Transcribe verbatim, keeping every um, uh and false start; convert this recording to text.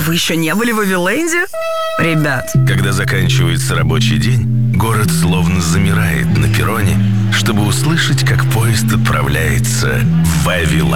Вы еще не были в Вавиленде? Ребят. Когда заканчивается рабочий день, город словно замирает на перроне, чтобы услышать, как поезд отправляется в Вавиланд.